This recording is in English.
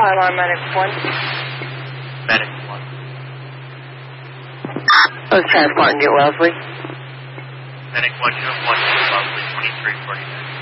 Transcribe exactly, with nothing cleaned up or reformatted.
Fire alarm, Medic one. Medic one. I was transporting to Wellesley. Medic one, you have one to Wellesley, twenty-three forty-nine.